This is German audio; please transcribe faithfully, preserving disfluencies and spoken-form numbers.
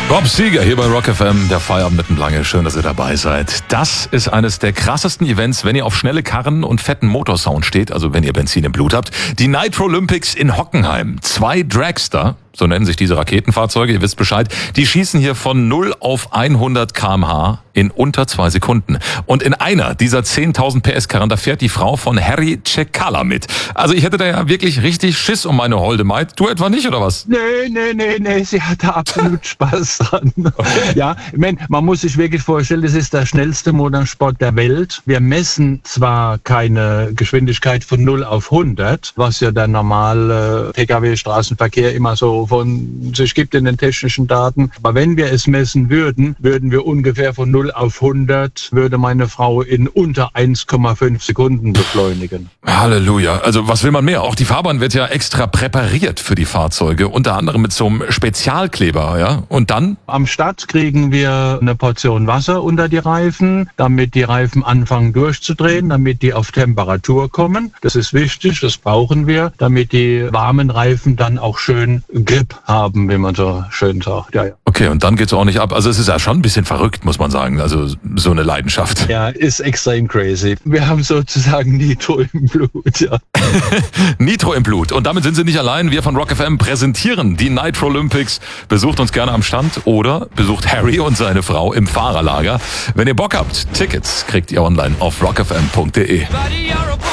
Bob Seger hier bei Rock F M, der Feierabend mitten lange. Schön, dass ihr dabei seid. Das ist eines der krassesten Events, wenn ihr auf schnelle Karren und fetten Motorsound steht, also wenn ihr Benzin im Blut habt. Die Nitro Olympics in Hockenheim. Zwei Dragster, so nennen sich diese Raketenfahrzeuge, ihr wisst Bescheid, die schießen hier von null auf hundert Kilometer pro Stunde in unter zwei Sekunden. Und in einer dieser zehntausend P S Karren, da fährt die Frau von Harry Cekala mit. Also ich hätte da ja wirklich richtig Schiss um meine holde Maid. Du etwa nicht, oder was? Nee, nee, nee, nee, sie hatte absolut Spaß dran. Okay. Ja, ich mein, man muss sich wirklich vorstellen, das ist der schnellste Motorsport der Welt. Wir messen zwar keine Geschwindigkeit von null auf hundert, was ja der normale P K W-Straßenverkehr immer so von sich gibt in den technischen Daten. Aber wenn wir es messen würden, würden wir ungefähr von null auf hundert, würde meine Frau in unter eins Komma fünf Sekunden beschleunigen. Halleluja. Also was will man mehr? Auch die Fahrbahn wird ja extra präpariert für die Fahrzeuge, unter anderem mit so einem Spezialkleber, ja? Und dann? Am Start kriegen wir eine Portion Wasser unter die Reifen, damit die Reifen anfangen durchzudrehen, damit die auf Temperatur kommen. Das ist wichtig, das brauchen wir, damit die warmen Reifen dann auch schön Grip haben, wie man so schön sagt. Ja, ja. Okay, und dann geht's auch nicht ab. Also es ist ja schon ein bisschen verrückt, muss man sagen. Also so eine Leidenschaft. Ja, ist extrem crazy. Wir haben sozusagen Nitro im Blut, ja. Nitro im Blut. Und damit sind Sie nicht allein. Wir von Rock F M präsentieren die Nitro Olympics. Besucht uns gerne am Stand oder besucht Harry und seine Frau im Fahrerlager. Wenn ihr Bock habt, Tickets kriegt ihr online auf rock f m punkt d e.